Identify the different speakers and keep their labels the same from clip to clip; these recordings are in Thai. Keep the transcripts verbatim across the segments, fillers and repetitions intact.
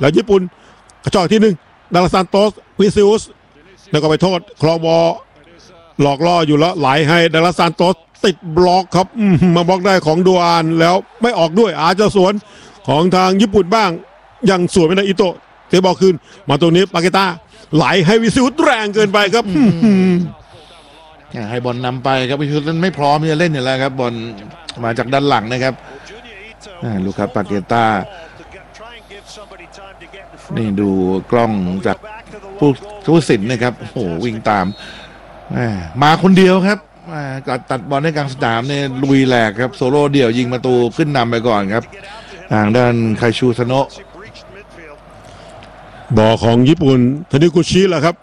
Speaker 1: แล้วญี่ปุ่นกระชอกที่หนึ่งดาราซานโตสวิซิอุสแล้วก็ไปโทษคลองบอลหลอกล่ออยู่แล้วไหลให้ดาราซานโตสติดบล็อกครับมาบล็อกได้ของดูอานแล้วไม่ออกด้วยอาจจะสวนของทางญี่ปุ่นบ้างยังสวนไม่ได้อิโตะเตะบอลคืนมาตรงนี้ปาเกต้าไหลให้วิซิอุสแรงเกินไปครับ
Speaker 2: ให้บอลนำไปครับวิซิอุสไม่พร้อมที่จะเล่นอยู่แล้วครับบอลมาจากด้านหลังนะครับลูกครับปาเกต้านี่ดูกล้องจากผู้ผู้สินนะครับโอ้โหวิ่งตามมาคนเดียวครับตัดบอลในกลางสนามเนี่ยลุยแหลกครับโซโล่เดี่ยวยิงประตูขึ้นนำไปก่อนครับทางด้านไคชูซาโนะ
Speaker 1: บอลของญี่ปุ่นทานิกุชิแหละครับ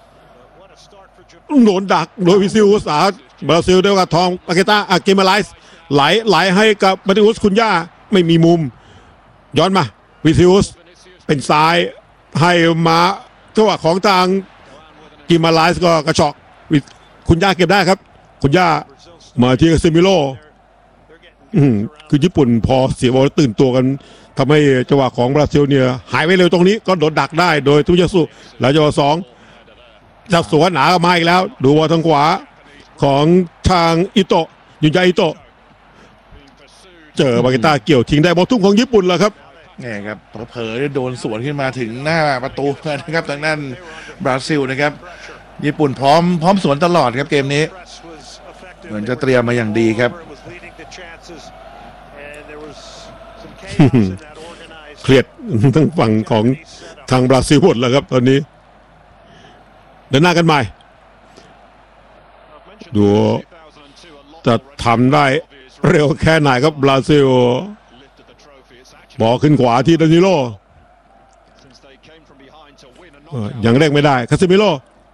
Speaker 1: โดนดักโดยวิซิอุสอาบราซิลเดียวกับทองปาเกต้าอาเกมาไลส์ไหลไหลให้กับมาติอุสคุณย่าไม่มีมุมย้อนมาวิซิอุสเป็นซ้ายให้มาจังหวะของทางกิมาไลส์ก็กระชอกคุณย่าเก็บได้ครับคุณย่ามาที่ซิมิโลคือญี่ปุ่นพอเสียบอลตื่นตัวกันทำให้จังหวะของบราซิลเนี่ยหายไปเร็วตรงนี้ก็โดนดักได้โดยทุยาสุแล้วจังหวะสองจับสวนหนามาอีกแล้วดูบอลทางขวาของทางอิโตะยุนยาอิโตะเจอบาเกต้าเกี่ยวทิ้งได้บอลทุ่งของญี่ปุ่นแล้วครับ
Speaker 2: นี่ครับเผลอๆโดนสวนขึ้นมาถึงหน้าประตูนะครับทางด้านบราซิลนะครับญี่ปุ่นพร้อมพร้อมสวนตลอดครับเกมนี้เหมือนจะเตรียมมาอย่างดีครับ
Speaker 1: เครียดทั้งฝั่งของทางบราซิลหมดแล้วครับตอนนี้เดินหน้ากันใหม่ดูจะทำได้เร็วแค่ไหนครับบราซิลบอลขึ้นขวาที่ดานิโลยังเร่งไม่ได้คาซิมิโล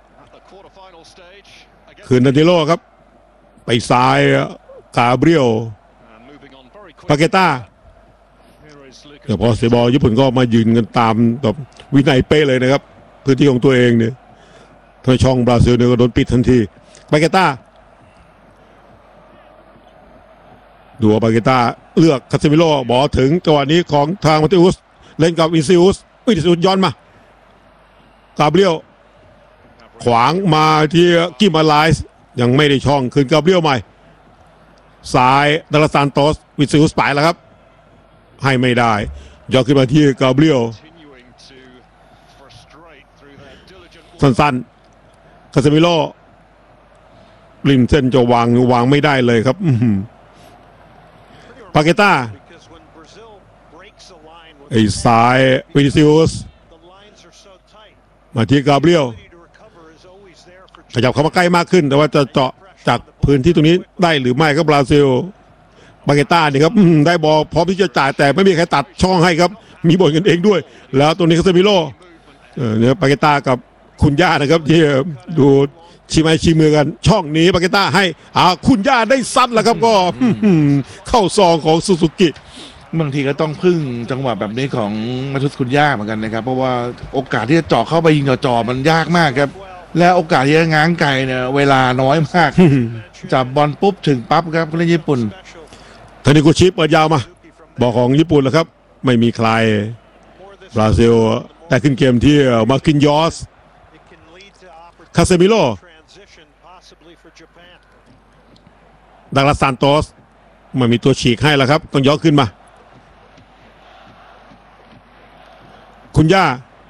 Speaker 1: คืนดานิโลครับไปซ้ายกาเบรียลปาเกต้าเดี๋ยวพอเสียบอลญี่ปุ่นก็มายืนกันตามแบบวินัยเป๊ะเลยนะครับพื้นที่ของตัวเองเนี่ยถ้าช่องบราซิลเนี่ยก็โดนปิดทันทีปาเกต้าดูปาเกต้าเลือกคาซิมิโลบอลถึงจังหวะนี้ของทางมาติอุสเล่นกับวิซิอุสวิซิอุสย้อนมากาเบรียลขวางมาที่กิมาไลส์ยังไม่ได้ช่องคืนกาเบรียลใหม่ซ้ายดาราซานโตสวิซิอุสไปแล้วครับให้ไม่ได้ย้อนขึ้นมาที่กาเบรียลสั้นๆคาซิมิโลริมเส้นจะวางวางไม่ได้เลยครับปาเกต้าไอ้ซ้ายวินิซิอุสมาที่กาเบรียลขยับเข้ามาใกล้มากขึ้นแต่ว่าจะเจาะจากพื้นที่ตรงนี้ได้หรือไม่ครับบราซิลปาเกต้านี่ครับได้บอลพร้อมที่จะจ่ายแต่ไม่มีใครตัดช่องให้ครับมีบอลกันเองด้วยแล้วตรงนี้คาซิมิโลเนี่ยปาเกต้ากับคุณย่านะครับที่ดูชิมไอชิมือกันช่องนี้ปาเกต้าให้อ่าคุณย่าได้ซัดแล้วครับก็เข้าซองของซูซูกิ
Speaker 2: บางทีก็ต้องพึ่งจังหวะแบบนี้ของมาทุสคุณย่าเหมือนกันนะครับเพราะว่าโอกาสที่จะเจาะเข้าไปยิงจ่อๆมันยากมากครับและโอกาสที่จะง้างไกลเนี่ยเวลาน้อยมากจับบอลปุ๊บถึงปั๊บครับผู้เล่นญี่ปุ่น
Speaker 1: ทานิกุชิเปิดยาวมาบอกของญี่ปุ่นแล้วครับไม่มีใครบราซิลแต่ขึ้นเกมที่มาคินยอสคาเซมิโลดักลาซานโตสไม่มีตัวฉีกให้แล้วครับต้องย้อนขึ้นมาคุณย่า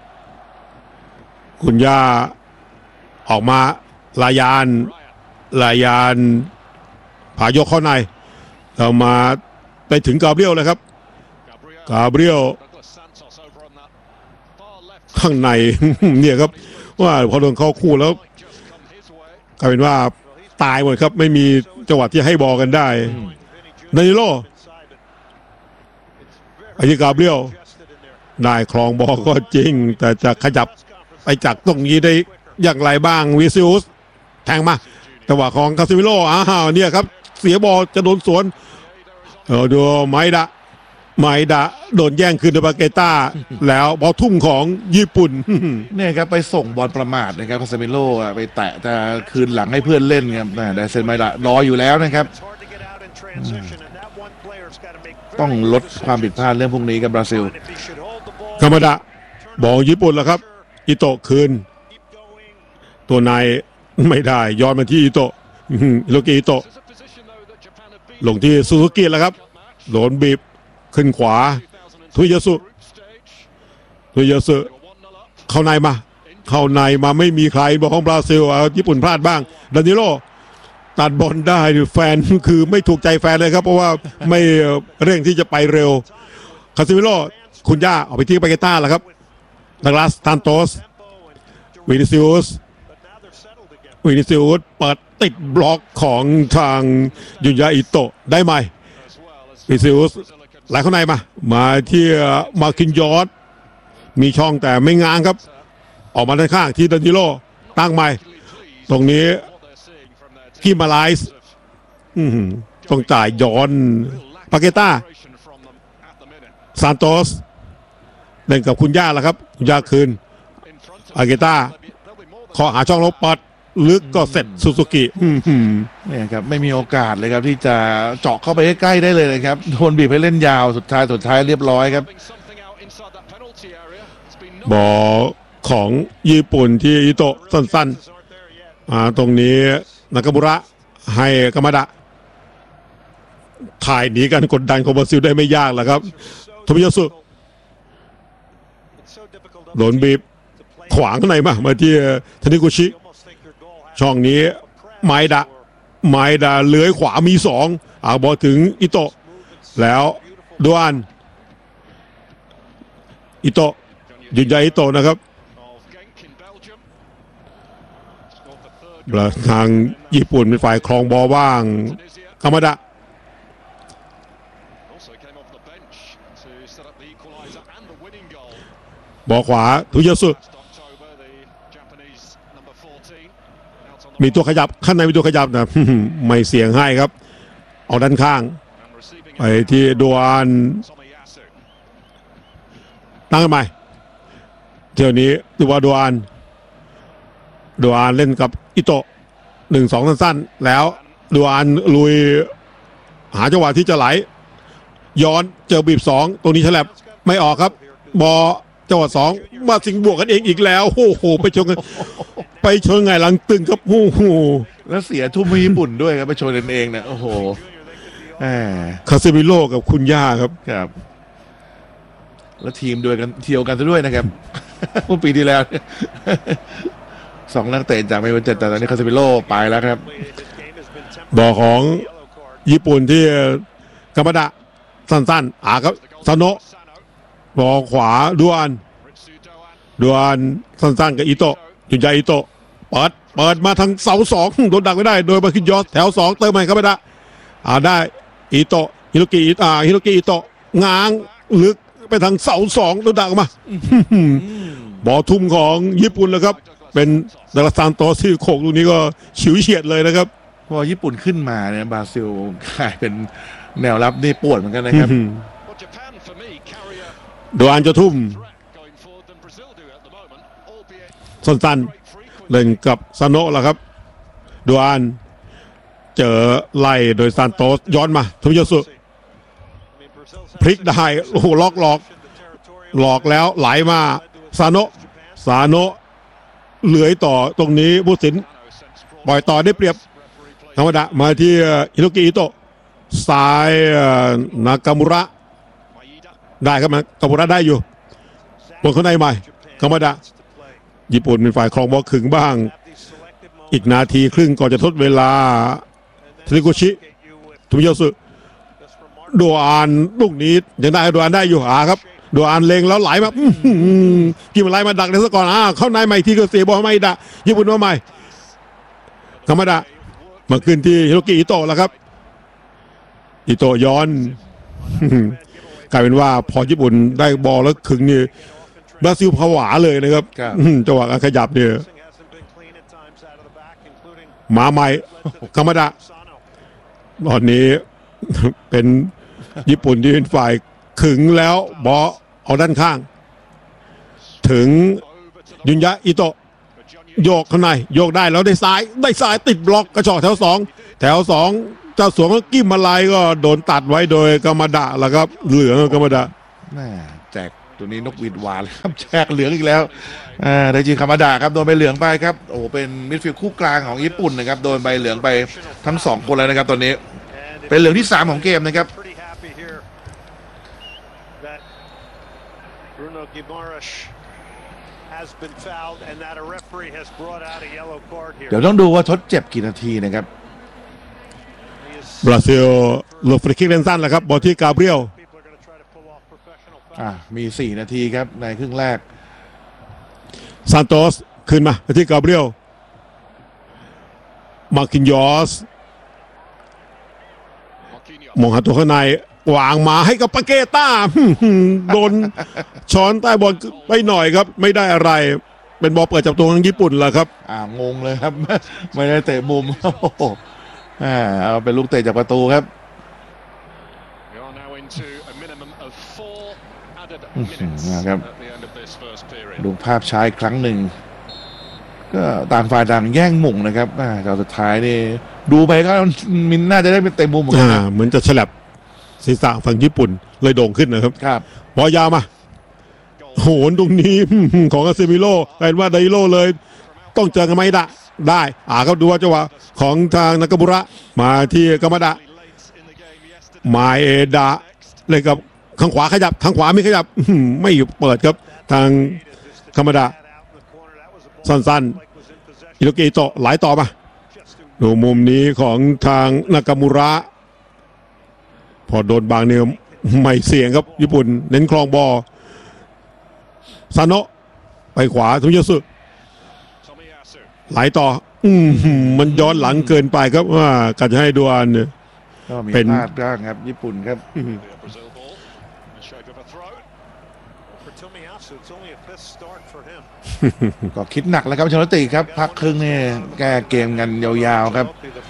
Speaker 1: คุณย่าออกมาลายานลายานผายกเข้าในเรามาไปถึงกาเบรียลเลยครับกาเบรียลข้างในเนี่ยครับว่าพอโดนเข้าคู่แล้วกลายเป็นว่าตายหมดครับไม่มีจังหวะที่ให้บอลกันได้ดานิโลอายิกาเบรียลได้ครองบอลก็จริงแต่จะขยับไปจากตรงนี้ได้อย่างไรบ้างวิซิอุสแทงมาจังหวะของคาซิมิโลอ้าวเนี่ยครับเสียบอลจะโดนสวนเออดูไมดะไมดะโดนแย่งคืนโดยปาเกต้าแล้วบอลทุ่มของญี่ปุ่น
Speaker 2: เนี่ยครับไปส่งบอลประมาทนะครับคาซิมิโลไปแตะแต่คืนหลังให้เพื่อนเล่นครับแต่เซนไมดะรออยู่แล้วนะครับต้องลดความผิดพลาดเรื่องพวกนี้กับบราซิล
Speaker 1: ธรรมดาบอลญี่ปุ่นแล้วครับอิโตะคืนตัวนายไม่ได้ย้อนมาที่อิโตะฮิโรกิอิโตะลงที่ซูซูกิแล้วครับโดนบีบขึ้นขวาทุยาสุทุยาสุเข้าในมาเข้าในมาไม่มีใครบอลของบราซิลญี่ปุ่นพลาดบ้างดานิโลตัดบอลได้แฟนคือไม่ถูกใจแฟนเลยครับเพราะว่าไม่เร่งที่จะไปเร็วคาซิมิโลคุณย่าออกไปที่ปาเกต้าแล้วครับดักลาสทานโตสวินิซิอุสวินิซิอุสเปิดติดบล็อกของทางยุนยาอิโตะได้ไหมวินิซิอุสไหลเข้าในมามาที่มาคินยอสมีช่องแต่ไม่ง้างครับออกมาด้านข้างที่ดานิโลตั้งใหม่ตรงนี้กิมาไลส์ต้องจ่ายย้อนปาเกต้าซานโตสเล่นกับคุณย่าแล้วครับคุณย่าคืนปาเกต้าขอหาช่องลบปัดลึกก็เสร็จซูซูกิ
Speaker 2: เนี่ยครับไม่มีโอกาสเลยครับที่จะเจาะเข้าไปใกล้ๆได้เลยนะครับโดนบีบให้เล่นยาวสุดท้ายสุดท้ายเรียบร้อยครับ
Speaker 1: บอลของญี่ปุ่นที่อิโตะสั้นๆอ่าตรงนี้นากามุระให้กามาดะถ่ายหนีกันกดดันของบราซิลได้ไม่ยากแหละครับโทมิยาสุโดนบีบขวางข้างในมามาที่ทานิกุชิช่องนี้ไมดะไมดะเลื้อยขวามีสองอ่าบอลถึงอิโตะแล้วดวนอิโตะยืนยันอิโตะนะครับทางญี่ปุ่นเป็นฝ่ายครองบอลว่างกามาดะบอลขวาทุยาสุมีตัวขยับข้างในมีตัวขยับนะ ไม่เสียงให้ครับเอาด้านข้างไปที่ดวนตั้งกันใหม่เที่ยวนี้ตัวดวนดวนเล่นกับอิโตะหนึ่งสองสั้นๆแล้วดวนลุยหาจังหวะที่จะไหลย้อนเจอบีบสองตรงนี้ฉลับไม่ออกครับบอจังหวะสองมาสิงบวกกันเองอีกแล้วโอ้โหไปชนกันไปชนไงหลังตึงครับโอ้โห
Speaker 2: แล้วเสียทุ่มญี่ปุ่นด้วยครับไปชนกันเองเนี่ยโอ้โห
Speaker 1: คาเซมิโลกับคุณย่าครับ
Speaker 2: ครับแล้วทีมด้วยกันเที่ยวกันซะด้วยนะครับเมื่อปีที่แล้วสองนักเตะจากไม่วันเจ็ดแต่ตอนนี้คาเซมิโลไปแล้วครับ
Speaker 1: บอลของญี่ปุ่นที่กามาดะสั้นๆอ่าครับซาโนะบอลขวาดวนดวนสั้นๆกับอิโตะยุนยาอิโตะเปิดเปิดมาทางเสาสองโดนดักไม่ได้โดยมาคินยอสแถวสองเติมใหม่กามาดะอ่าได้อิโตะฮิโรกิอิอ่าฮิโรกิอิโตะง้างลึกไปทางเสาสองโดนดักมาบอลทุ่มของญี่ปุ่นแล้วครับเป็นดาราซานโตที่โขกลูกนี้ก็ฉิวเฉียดเลยนะครับ
Speaker 2: พอญี่ปุ่นขึ้นมาเนี่ยบราซิลกลายเป็นแนวรับนี่ปวดเหมือนกันนะครับ
Speaker 1: ดวนจะทุ่มสั้นๆเล่นกับซาโนะล่ะครับดวนเจอไล่โดยซานโตสย้อนมาทุยาสุพลิกได้โอ้โหล็อกหลอกหลอกแล้วไหลมาซาโนะซาโนะเหลือยต่อตรงนี้ผู้สินปล่อยต่อได้เปรียบธรรมดามาที่ฮิโรกิอิโตะซ้ายนากามุระได้ครับนากามุระได้อยู่บนข้างในใหม่ธรรมดาญี่ปุ่นเป็นฝ่ายครองบอลขึงบ้างอีกนาทีครึ่งก่อนจะทดเวลาทานิกุชิทุมิยาสุดวนลูกนี้ยังได้ดวนได้อยู่อ่าครับดวนเล็งแล้วไหลมากิมไหลมาดักในซะก่อนอ่าเข้าในใหม่ทีก็เสียบอลไม่ได้ญี่ปุ่นว่าใหม่ธรรมดามาขึ้นที่ฮิโรกิอิโตะแล้วครับอิโตะย้อนกลายเป็นว่าพอญี่ปุ่นได้บอลแล้วขึงนี่บราซิลผวาเลยนะครับจังหวะการขยับเนี่ยมาใหม่ธรรมดาตอนนี้เป็นญี่ปุ่นที่เป็นฝ่ายขึงแล้วบอลเอาด้านข้างถึงยุนยะอิโตะโยกข้างในโยกได้แล้วได้ซ้ายได้ซ้ายติดบล็อกกระชอกแถวสองแถวสองเจ้าสวงกิ้มมาลายก็โดนตัดไว้โดยกามาดะแล้วครับเหลืองกามาดะ
Speaker 2: แม่แจกตัวนี้นกหวีดหวานครับแชกเหลืองอีกแล้วอ่าไดจิคามาดะครับโดนใบเหลืองไปครับโอ้เป็นมิดฟิลด์คู่กลางของญี่ปุ่นนะครับโดนใบเหลืองไปทั้งสองคนแล้วนะครับตอนนี้เป็นเหลืองที่สามของเกมนะครับเดี๋ยวต้องดูว่าทดเจ็บกี่นาทีนะครับ
Speaker 1: บราซิลหลบฟรีคิกเลนสั้นแหละครับบอลที่กาเบรียล
Speaker 2: อ่ามีสี่นาทีครับในครึ่งแรก
Speaker 1: ซานโตสขึ้นมาที่กาเบรียลมาร์คินยอสมองหาตัวข้างในวางมาให้กับปาเกต้าโดนช้อนใต้บอลไปหน่อยครับไม่ได้อะไรเป็นบอลเปิดจากตัวของญี่ปุ่นแหละครับ
Speaker 2: อ่างงเลยครับไม่ได้เตะมุมอ่าเอาเป็นลูกเตะจากประตูครับนะครับดูภาพช้าอีกครั้งหนึ่งก็ต่างฝ่ายต่างแย่งหม่งนะครับแต่สุดท้ายนี่ดูไปก็มินน่าจะได้เป็นเตะมุมเหมือนกัน
Speaker 1: เหมือนจะฉลับศีรษะฝั่งญี่ปุ่นเลยโด่งขึ้นนะครับ
Speaker 2: ครับ
Speaker 1: บอลยาวมาโหนตรงนี้ของอาเซมิโลกลายว่าไดโลเลยต้องเจอกันไหมได้ได้อ่าครับดูว่าจังหวะของทางนากาบุระมาที่กามาดะมาเอดะเลยกับข้างขวาขยับข้างขวาไม่ขยับไม่เปิดครับทางกามาดะสั้นๆอิโรเกอิโตะไหลต่อมาดูมุมนี้ของทางนากามุระพอโดนบางเนี่ยไม่เสี่ยงครับญี่ปุ่นเน้นคลองบอลซาโนะไปขวาทุยสึไหลต่ออืมมันย้อนหลังเกินไปครับว่าการจะให้ดูอันเนี่ย
Speaker 2: เป็นพลาดบ้างครับญี่ปุ่นครับก็คิดหนักแล้วครับชลติครับพักครึ่งนี่แก้เกมกันยาวๆครับ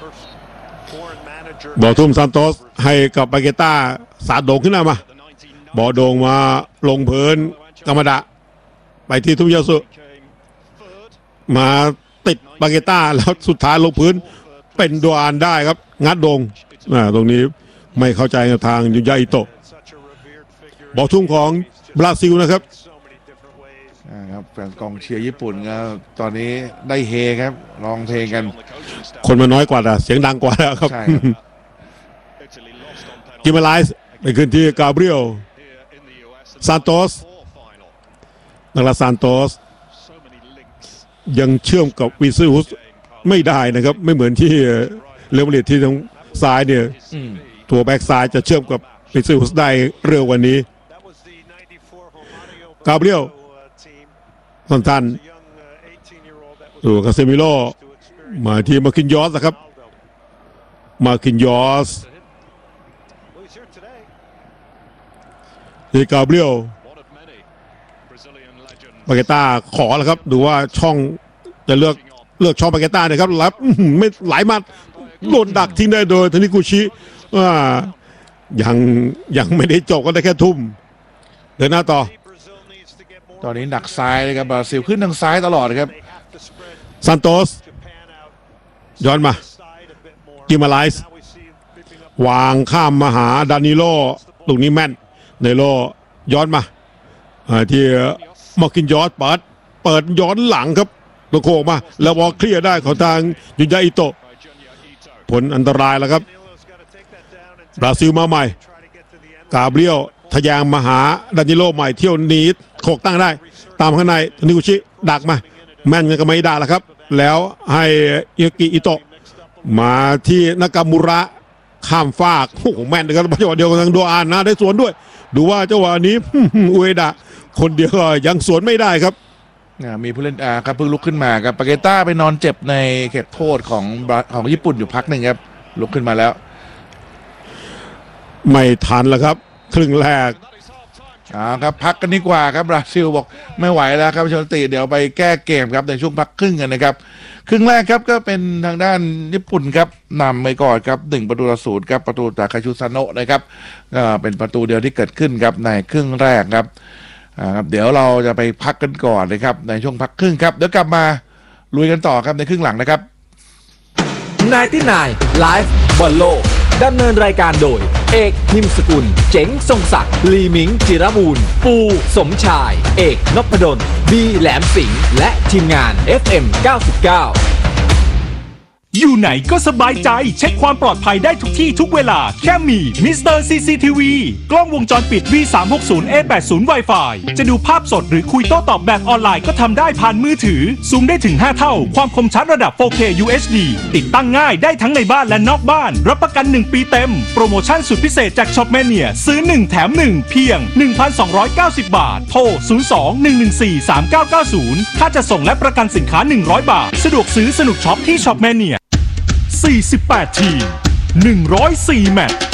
Speaker 1: บอลทุ่มซานโตสให้กับบาเกต้าสาดโด่งขึ้นมาบอลโด่งมาลงพื้นกามาดะไปที่ทุยสึมาติดบาเกต้าแล้วสุดท้ายลงพื้นเป็นดวานได้ครับงัดโด่งตรงนี้ไม่เข้าใจทางยุยาอิโตะบอลทุ่มของบราซิลนะครับ
Speaker 2: ครับแฟนกองเชียร์ญี่ปุ่นก็ตอนนี้ได้เฮครับร้องเพลงกัน
Speaker 1: คนมาน้อยกว่าแต่เสียงดังกว่าแล้วครับกิมาไลส์ไปขึ้นที่กาเบรียลซานโตสนักลาซานโตสยังเชื่อมกับวิซิอุสไม่ได้นะครับไม่เหมือนที่เรอัลมาดริดที่ทางซ้ายเนี่ยตัวแบ็กซ้ายจะเชื่อมกับวิซิอุสได้เร็วกว่านี้กาเบรียลสั้นๆดูคาเซมิโลมาที่มาคินยอสนะครับมาคินยอสที่กาเบรียลบาเกต้าขอแล้วครับดูว่าช่องจะเลือกเลือกช่องบาเกต้าเนี่ยครับรับไม่ไหลมาโดนดักทิ้งได้โดยทานิกุชิว่ายังยังไม่ได้จบก็ได้แค่ทุ่มเดินหน้าต่อ
Speaker 2: ตอนนี้หนักซ้ายเลยครับบราซิลขึ้นทางซ้ายตลอดครับ
Speaker 1: ซานโตสย้อนมากิมาไลส์วางข้ามมาหาดานิโลลูกนี้แม่นเนโลย้อนมาที่มากินยอสเปิดเปิดย้อนหลังครับตัวโค้งมาแล้วบอลเคลียร์ได้ของทางยุนยาอิโตะผลอันตรายแล้วครับบราซิลมาใหม่กาเบรียลทะยางมาหาดานิโลใหม่เที่ยวนี้โขกตั้งได้ตามข้างในทานิกุชิดักมาแม่นกันก็ไม่ได้แล้วครับแล้วให้อิกิอิโตะมาที่นากามุระข้ามฟากโอ้โหแม่นนะครับจังหวะเดียวกับทางโดอานนะได้สวนด้วยดูว่าจังหวะนี้อุเอดะคนเดียวยังสวนไม่ได้ครับ
Speaker 2: มีผู้เล่นอาครับเพิ่งลุกขึ้นมาครับปาเกต้าไปนอนเจ็บในเขตโทษของของญี่ปุ่นอยู่พักหนึ่งครับลุกขึ้นมาแล้ว
Speaker 1: ไม่ทันแล้วครับครึ่งแรก
Speaker 2: อ่าครับพักกันดีกว่าครับบราซิลบอกไม่ไหวแล้วครับชลติเดี๋ยวไปแก้เกมครับในช่วงพักครึ่งกันนะครับครึ่งแรกครับก็เป็นทางด้านญี่ปุ่นครับนำไปก่อนครับหนึ่งประตูต่อศูนย์ครับประตูจากคาชูซาโนะนะครับก็เป็นประตูเดียวที่เกิดขึ้นครับในครึ่งแรกครับอ่าครับเดี๋ยวเราจะไปพักกันก่อนนะครับในช่วงพักครึ่งครับเดี๋ยวกลับมาลุยกันต่อครับในครึ่งหลังนะครับ
Speaker 3: ไนน์ตี้ไนน์ ไลฟ์ บอลโลกดำเนินรายการโดยเอกพิมพ์สกุลเจ๋งทรงศักดิ์ลีมิงจิรบูรณ์ปูสมชายเอกนพดลบีแหลมสิงห์และทีมงาน เอฟ เอ็ม เก้าสิบเก้า
Speaker 4: อยู่ไหนก็สบายใจเช็คความปลอดภัยได้ทุกที่ทุกเวลาแค่มีมิสเตอร์ ซี ซี ที วี กล้องวงจรปิด วี สามหกศูนย์ เอ แปดสิบ Wi-Fi จะดูภาพสดหรือคุยโต้ตอบแบบออนไลน์ก็ทำได้ผ่านมือถือซูมได้ถึงห้าเท่าความคมชัดระดับ โฟร์เค ยู เอช ดี ติดตั้งง่ายได้ทั้งในบ้านและนอกบ้านรับประกันหนึ่งปีเต็มโปรโมชั่นสุดพิเศษจาก Shopmania ซื้อหนึ่งแถมหนึ่งเพียง หนึ่งพันสองร้อยเก้าสิบ บาทโทรศูนย์ สอง หนึ่ง หนึ่ง สี่ สาม เก้า เก้า ศูนย์ค่าจะส่งและประกันสินค้าหนึ่งร้อยบาทสะดวกซื้อสนุกช็อปที่ Shopmaniaสี่สิบแปด ทีม หนึ่งร้อยสี่ แมตช์